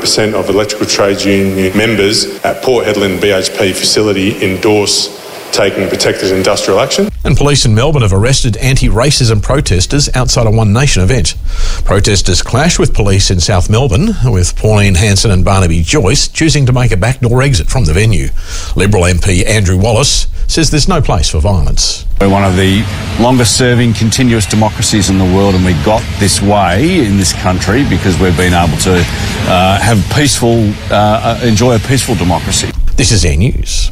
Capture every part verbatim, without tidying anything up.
percent of electrical trades union members at Port Hedland B H P facility endorse taking protected industrial action. And police in Melbourne have arrested anti-racism protesters outside a One Nation event. Protesters clashed with police in South Melbourne, with Pauline Hanson and Barnaby Joyce choosing to make a backdoor exit from the venue. Liberal M P Andrew Wallace says there's no place for violence. We're one of the longest-serving continuous democracies in the world, and we got this way in this country because we've been able to uh, have peaceful, uh, enjoy a peaceful democracy. This is Air News.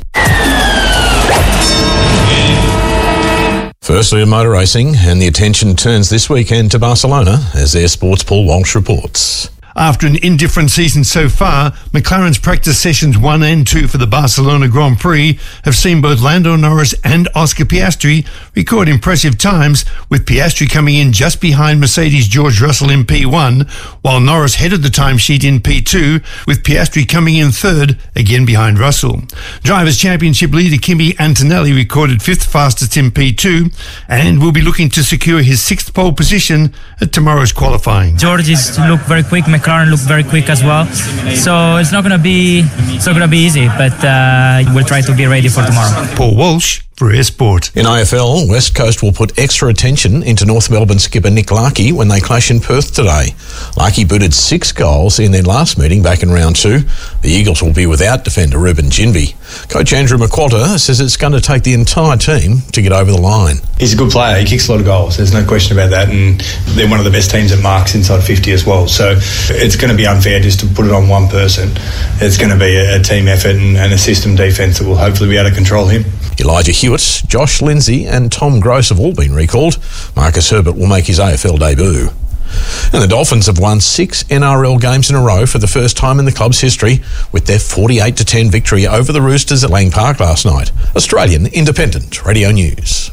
Firstly in motor racing, and the attention turns this weekend to Barcelona as Air Sports Paul Walsh reports. After an indifferent season so far, McLaren's practice sessions one and two for the Barcelona Grand Prix have seen both Lando Norris and Oscar Piastri record impressive times, with Piastri coming in just behind Mercedes' George Russell in P one, while Norris headed the timesheet in P two, with Piastri coming in third, again behind Russell. Drivers' Championship leader Kimi Antonelli recorded fifth fastest in P two and will be looking to secure his sixth pole position at tomorrow's qualifying. George is look very quick. McLaren looked very quick as well, so it's not gonna be it's not gonna be easy, but uh, we'll try to be ready for tomorrow. Paul Walsh for Air Sport. In A F L, West Coast will put extra attention into North Melbourne skipper Nick Larkey when they clash in Perth today. Larkey booted six goals in their last meeting back in round two. The Eagles will be without defender Ruben Ginby. Coach Andrew McQuarter says it's going to take the entire team to get over the line. He's a good player. He kicks a lot of goals. There's no question about that, and they're one of the best teams that marks inside fifty as well. So it's going to be unfair just to put it on one person. It's going to be a, a team effort and, and a system defence that will hopefully be able to control him. Elijah Hewitt, Josh Lindsay and Tom Gross have all been recalled. Marcus Herbert will make his A F L debut. And the Dolphins have won six N R L games in a row for the first time in the club's history, with their forty-eight to ten victory over the Roosters at Lang Park last night. Australian Independent Radio News.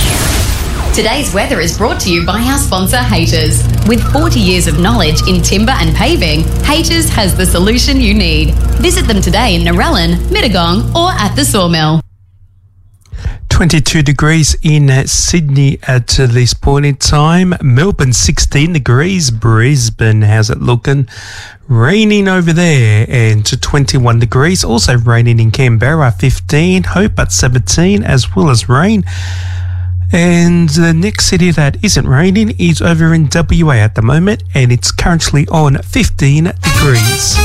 Today's weather is brought to you by our sponsor, Haters. With forty years of knowledge in timber and paving, Haters has the solution you need. Visit them today in Narellan, Mittagong or at the Sawmill. twenty-two degrees in Sydney at this point in time. Melbourne sixteen degrees. Brisbane, how's it looking? Raining over there, and to twenty-one degrees. Also raining in Canberra, fifteen. Hobart seventeen, as well as rain. And the next city that isn't raining is over in W A at the moment, and it's currently on fifteen degrees.